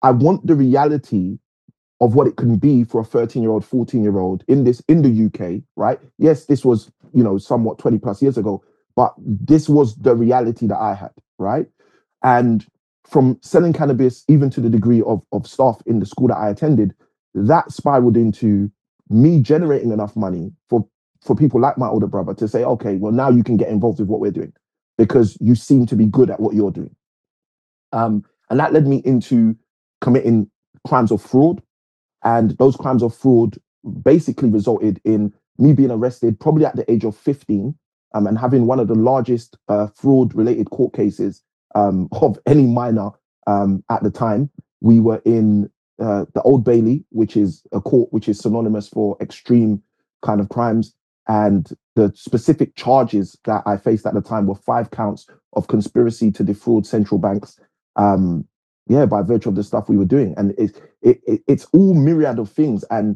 I want the reality of what it can be for a 13-year-old, 14-year-old in the UK, right? Yes, this was, somewhat 20 plus years ago, but this was the reality that I had, right? And from selling cannabis, even to the degree of staff in the school that I attended, that spiraled into me generating enough money for people like my older brother to say, okay, well, now you can get involved with what we're doing because you seem to be good at what you're doing. And that led me into committing crimes of fraud. And those crimes of fraud basically resulted in me being arrested probably at the age of 15, and having one of the largest fraud related court cases of any minor at the time. We were in the Old Bailey, which is a court which is synonymous for extreme kind of crimes. And the specific charges that I faced at the time were 5 counts of conspiracy to defraud central banks. By virtue of the stuff we were doing, and it's all myriad of things. And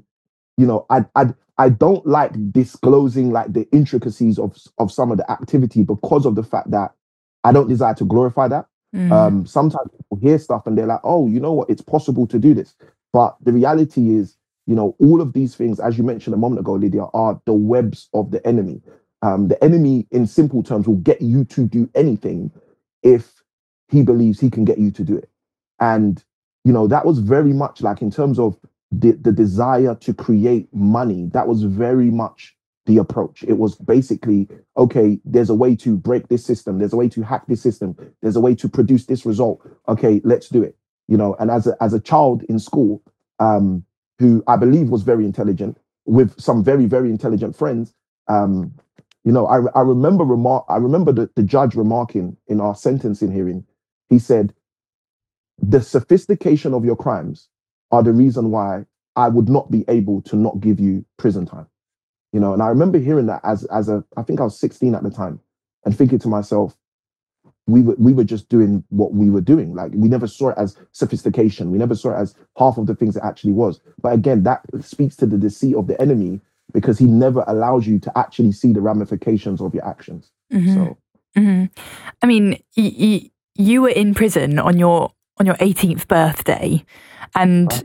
I don't like disclosing like the intricacies of some of the activity because of the fact that I don't desire to glorify that. Sometimes people hear stuff and they're like, oh, you know what, it's possible to do this. But the reality is, all of these things, as you mentioned a moment ago, Lydia, are the webs of the enemy. The enemy, in simple terms, will get you to do anything if he believes he can get you to do it. And, that was very much like, in terms of the desire to create money, that was very much the approach. It was basically, okay, there's a way to break this system. There's a way to hack this system. There's a way to produce this result. Okay, let's do it. And as a child in school, who I believe was very intelligent, with some very, very intelligent friends, I remember the judge remarking in our sentencing hearing. He said, the sophistication of your crimes are the reason why I would not be able to not give you prison time. And I remember hearing that I think I was 16 at the time, and thinking to myself, we were just doing what we were doing. Like, we never saw it as sophistication. We never saw it as half of the things it actually was. But again, that speaks to the deceit of the enemy, because he never allows you to actually see the ramifications of your actions. So, I mean, you were in prison on your 18th birthday, and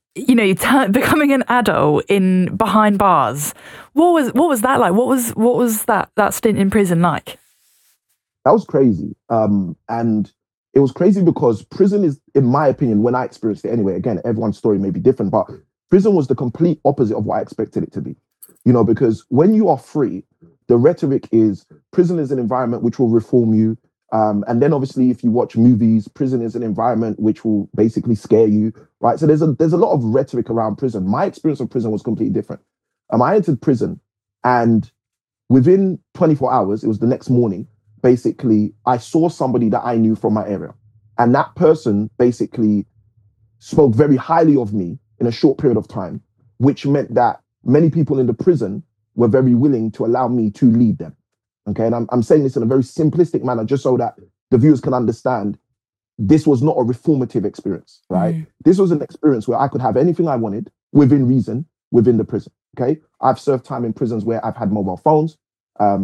becoming an adult behind bars. What was that like? What was that stint in prison like? That was crazy. And it was crazy because prison is, in my opinion, when I experienced it anyway, again, everyone's story may be different, but prison was the complete opposite of what I expected it to be. Because when you are free, the rhetoric is prison is an environment which will reform you. And then obviously, if you watch movies, prison is an environment which will basically scare you, right? So there's a lot of rhetoric around prison. My experience of prison was completely different. I entered prison, and within 24 hours, it was the next morning, basically, I saw somebody that I knew from my area. And that person basically spoke very highly of me in a short period of time, which meant that many people in the prison were very willing to allow me to lead them. Okay, and I'm saying this in a very simplistic manner, just so that the viewers can understand this was not a reformative experience, right? This was an experience where I could have anything I wanted within reason, within the prison. Okay, I've served time in prisons where I've had mobile phones. I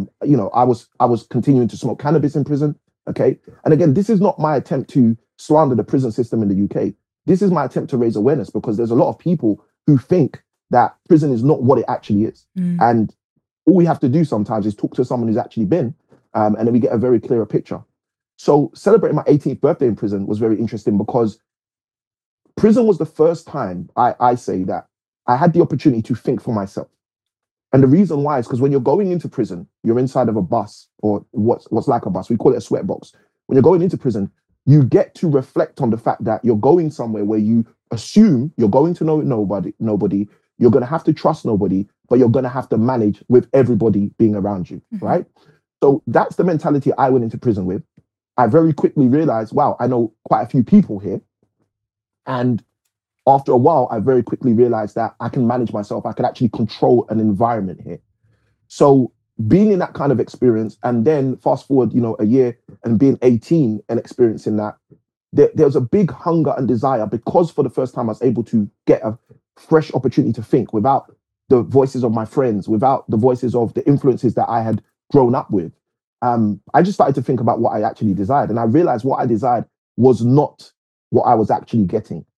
was continuing to smoke cannabis in prison. Okay, and again, this is not my attempt to slander the prison system in the UK. This is my attempt to raise awareness, because there's a lot of people who think that prison is not what it actually is, and all we have to do sometimes is talk to someone who's actually been, and then we get a very clearer picture. So celebrating my 18th birthday in prison was very interesting, because prison was the first time I say that I had the opportunity to think for myself. And the reason why is because when you're going into prison, you're inside of a bus, or what's like a bus. We call it a sweat box. When you're going into prison, you get to reflect on the fact that you're going somewhere where you assume you're going to know nobody. You're going to have to trust nobody, but you're going to have to manage with everybody being around you, right? So that's the mentality I went into prison with. I very quickly realized, wow, I know quite a few people here. And after a while, I very quickly realized that I can manage myself. I can actually control an environment here. So being in that kind of experience, and then fast forward, a year, and being 18 and experiencing that, there was a big hunger and desire, because for the first time I was able to get a fresh opportunity to think without the voices of my friends, without the voices of the influences that I had grown up with. I just started to think about what I actually desired. And I realized what I desired was not what I was actually getting.